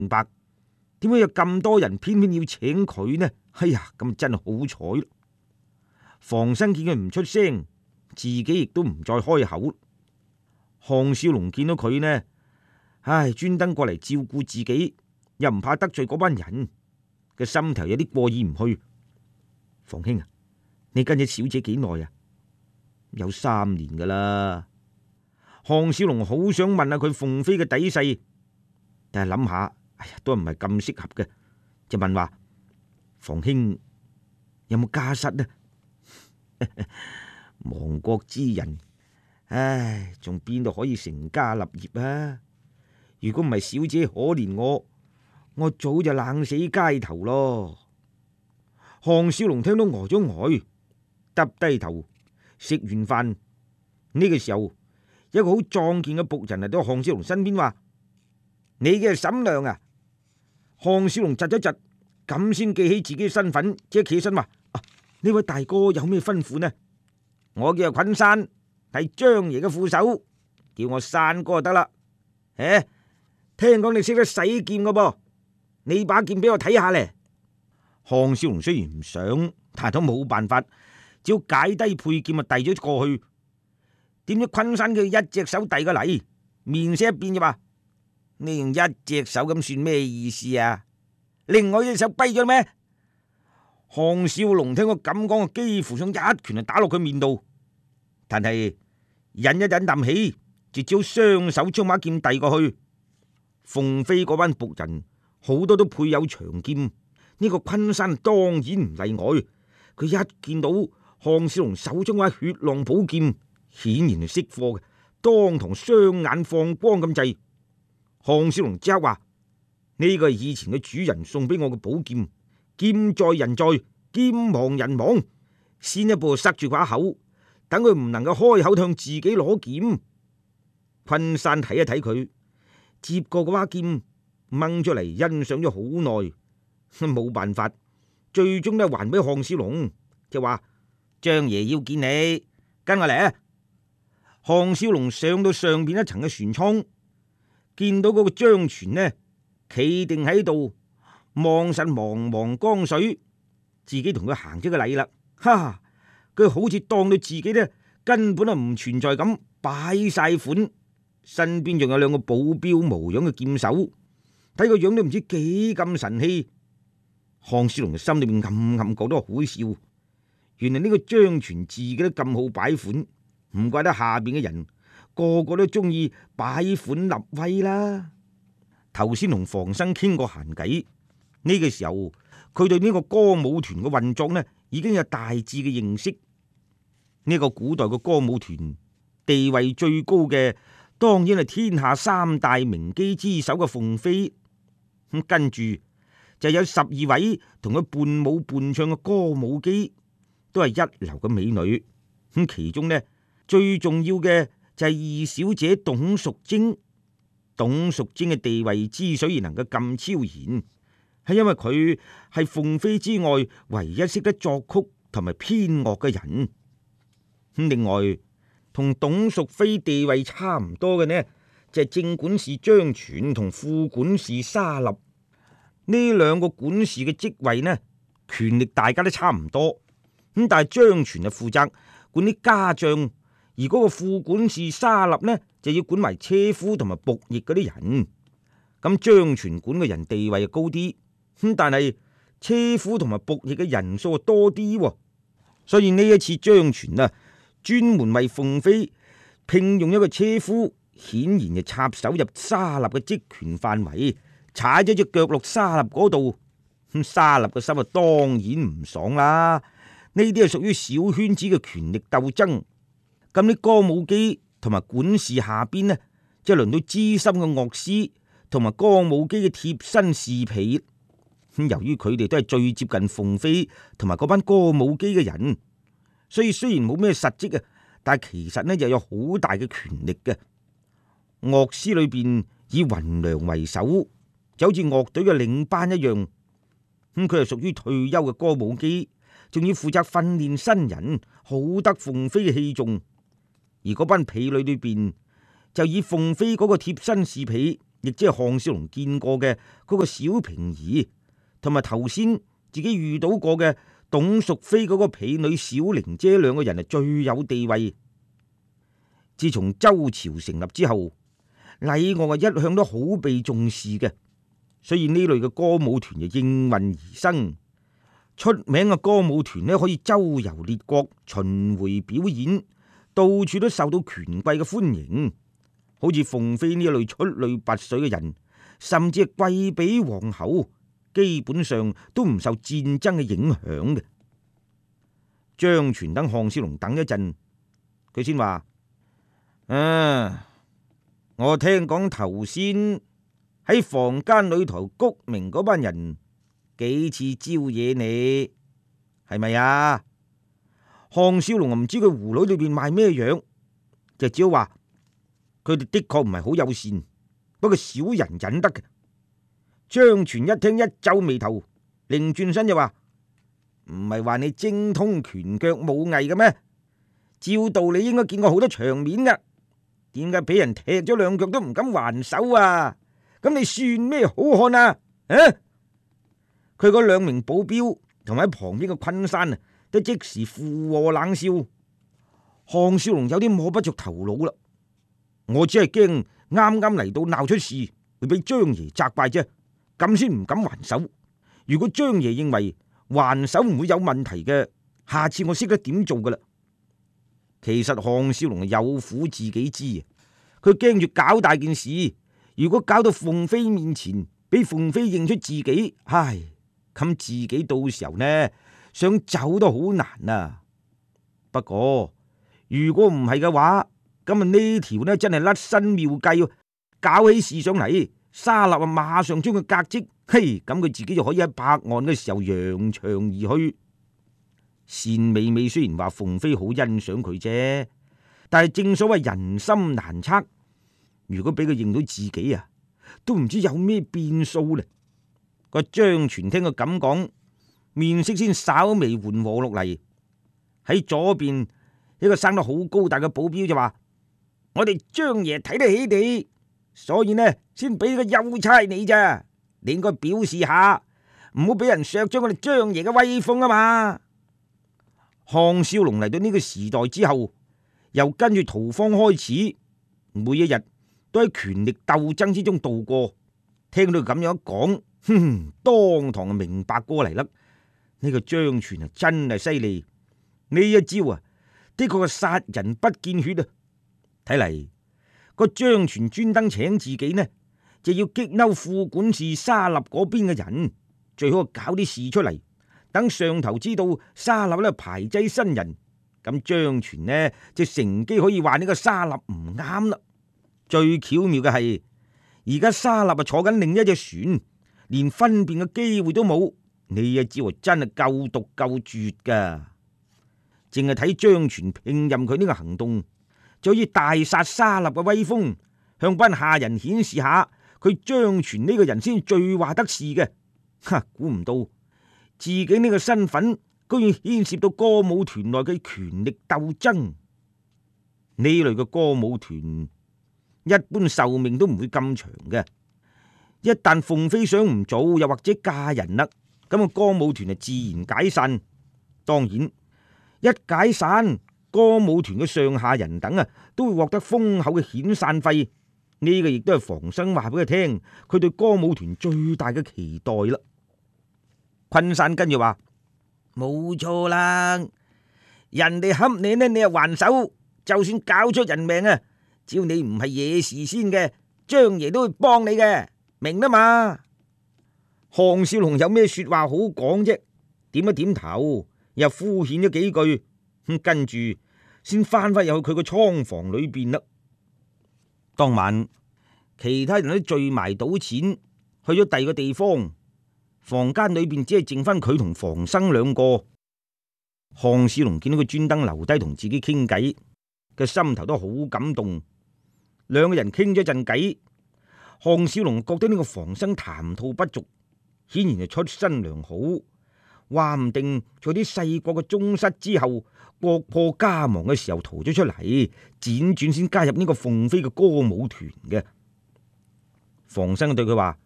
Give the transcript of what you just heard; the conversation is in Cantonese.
明白點解有咁多人偏偏要請佢呢？哎呀，咁真係好彩咯！房生見佢唔出聲，自己亦都唔再開口。項少龍見到佢呢，唉，專登過嚟照顧自己，又唔怕得罪嗰班人，嘅心頭有啲過意唔去。房兄啊，你跟咗小姐幾耐啊？有3年噶啦。項少龍好想問下佢鳳飛嘅底細，但係諗下，哎呀，都唔係咁適合嘅，就問話：房兄有冇家室呢？亡國之人，唉，仲邊度可以成家立業啊？如果唔係小姐可憐我早就冷死街頭咯。項少龍聽到呆咗呆，耷低頭食完飯。呢個時候，一個好壯健嘅僕人嚟到項少龍身邊，話：你嘅嬸娘啊！項少龍窒咗窒，咁先記起自己嘅身份，即係企起身話：呢位大哥有咩吩咐呢？我叫做昆山，係張爺嘅副手，叫我山哥就得啦。聽講你識得洗劍嘅噃，你把劍俾我睇下咧。項少龍雖然唔想，但都冇辦法，只好解低佩劍啊，遞咗過去。點知昆山佢一隻手遞過嚟，面色一變就話：你用一隻手咁算咩意思啊？另外一隻手跛咗咩？項少龍聽我咁講，幾乎想一拳就打落佢面度，但係忍一忍啖氣，就只好雙手將把劍遞過去。鳳飛嗰班僕人好多都配有長劍，呢個昆山當然唔例外。佢一見到項少龍手中把血浪寶劍，顯然係識貨嘅，當堂雙眼放光咁滯。項少龍即刻話：呢個係以前嘅主人送俾我嘅寶劍，劍在人在，劍亡人亡。先一步塞住把口，等佢唔能夠開口向自己攞劍。昆山睇一睇佢，接過嗰把劍掹出嚟，欣賞咗好耐，冇辦法，最終都還俾項少龍，就話：張爺要見你，跟我嚟啊！項少龍上到上邊一層嘅船艙，見到嗰個張全呢，企定喺度望實茫茫江水，自己同佢行咗個禮啦。哈！佢好似當到自己呢根本就唔存在咁，擺晒款。身邊仲有2個保鏢模樣嘅劍手，睇個樣都唔知幾咁神氣。項少龍心裏面暗暗覺得好笑，原來呢個張全自己都咁好擺款，唔怪得下邊嘅人個個都中意擺款立威啦。頭先同房生傾過閒偈，呢個時候佢對呢個歌舞團嘅運作呢已經有大致嘅認識。呢個古代嘅歌舞團地位最高嘅，當然係天下3大名姬之首嘅鳳飛。咁跟住就有12位同佢伴舞伴唱嘅歌舞姬，都係一流嘅美女。咁其中呢，最重要嘅就係二小姐董淑貞。董淑貞嘅地位之所以能夠咁超然，係因為佢係鳳飛之外唯一識得作曲同埋編樂嘅人。另外，同董淑妃地位差唔多嘅呢，就係正管事張全同副管事沙立。呢2個管事嘅職位呢，權力大家都差唔多。咁但係張全就負責管啲家將，而嗰個副管事沙立呢，就要管埋車夫同埋僕役嗰啲人。咁張全管嘅人地位就高啲，咁但係車夫同埋僕役嘅人數多啲。所以呢一次張全啊，專門為鳳飛聘用一個車夫，顯然就插手入沙立嘅職權範圍，踩咗隻腳落沙立嗰度。咁沙立嘅心啊，當然唔爽啦。呢啲係屬於小圈子嘅權力鬥爭。咁啲歌舞姬同埋管事下邊呢，即係輪到資深嘅樂師同埋歌舞姬嘅貼身侍婢。咁由於佢哋都係最接近鳳飛同埋嗰班歌舞姬嘅人，所以雖然冇咩實職啊，但係其實呢又有好大嘅權力嘅。樂師裏邊以雲良為首，就好似樂隊嘅領班一樣。咁佢係屬於退休嘅歌舞姬，仲要負責訓練新人，好得鳳飛嘅器重。而嗰班婢女裏邊就以鳳飛嗰個貼身侍婢亦即係項少龍見過嘅嗰個小平兒，同埋頭先自己遇到過嘅董淑妃嗰個婢女小玲姐兩個人係最有地位。自從周朝成立之後，禮樂一向都好被重視嘅，所以呢類嘅歌舞團就應運而生。出名嘅歌舞團呢，可以周遊列國，巡迴表演，到處都受到權貴嘅歡迎。好似鳳飛呢一類出類拔萃嘅人，甚至係貴比皇后，基本上都唔受戰爭嘅影響嘅。張全等項少龍等一陣，佢先話：我聽講頭先喺房間裏頭谷明嗰班人幾次招惹你，係咪啊？項少龍唔知佢葫蘆裏邊賣咩樣，就只好話佢哋的確唔係好友善，不過小人忍得嘅。張全一聽一皺眉頭，擰轉身就話：唔係話你精通拳腳武藝嘅咩？照道理應該見過好多場面噶，點解俾人踢咗兩腳都唔敢還手啊？咁你算咩好漢啊？佢嗰兩名保鏢同埋喺旁邊嘅昆山啊，都即時附和冷笑。項少龍有啲摸不着頭腦啦。我只係驚啱啱嚟到鬧出事，會俾張爺責怪啫，咁先唔敢還手。如果張爺認為還手唔會有問題嘅，下次我識得點做噶啦。其實項少龍有苦自己知，佢驚住搞大件事，如果搞到鳳飛面前，俾鳳飛認出自己，唉，咁自己到時候呢，想走都好難啊。不過如果唔係嘅話，咁啊呢條呢真係甩身妙計，搞起事上嚟，沙立啊馬上將佢革職，嘿，咁佢自己就可以喺拍岸嘅時候揚長而去。單美美雖然話鳳飛好欣賞佢啫，但係正所謂人心難測，如果俾佢認到自己啊，都唔知有咩變數呢。個張全聽佢咁講，面色先稍微緩和落嚟。喺左邊一個生得好高大嘅保鏢就話：我哋張爺睇得起你，所以呢先俾個優差你咋，你應該表示下，唔好俾人削咗我哋張爺嘅威風啊嘛。項少龍嚟到呢個時代之後，又跟住屠方開始，每一日都喺權力鬥爭之中度過。聽到咁樣一講，當堂就明白過嚟啦。呢個張全啊，真係犀利，呢一招啊，的確係殺人不見血啊！睇嚟個張全專登請自己呢，就要激嬲副管事沙立嗰邊嘅人，最好搞啲事出嚟，等上頭知道沙立咧排擠新人，咁張全呢就乘機可以話呢個沙立唔啱啦。最巧妙嘅係，而家沙立啊坐緊另一隻船，連分辨嘅機會都冇。呢一招真係夠毒夠絕噶，淨係睇張全聘任佢呢個行動，就以大殺沙立嘅威風，向班下人顯示下佢張全呢個人先最話得事嘅。估唔到自己呢個身份居然牽涉到歌舞團內嘅權力鬥爭。呢類嘅歌舞團一般壽命都唔會咁長嘅，一旦鳳飛想唔做，又或者嫁人啦，咁個歌舞團就自然解散。當然一解散，歌舞團嘅上下人等啊，都會獲得豐厚嘅遣散費。呢個亦都係房生話俾佢聽，佢對歌舞團最大嘅期待啦。昆山跟住話：冇錯啦，人哋恰你呢，你又還手，就算搞出人命啊，只要你唔係惹事先嘅，張爺都會幫你嘅，明啦嘛。項少龍有咩說話好講啫？點一點頭，又敷衍咗幾句，跟住先翻返入去佢個倉房裏邊啦。當晚其他人都聚埋賭錢，去咗第二個地方，房間裏邊只係剩翻佢同房生兩個。項少龍見到佢專登留低同自己傾偈，個心頭都好感動。兩個人傾咗陣偈，項少龍覺得呢個房生談吐不俗，顯然係出身良好，話唔定在啲細國嘅宗室之後，國破家亡嘅時候逃咗出嚟，輾轉先加入呢個鳳飛嘅歌舞團嘅。 房生對佢話：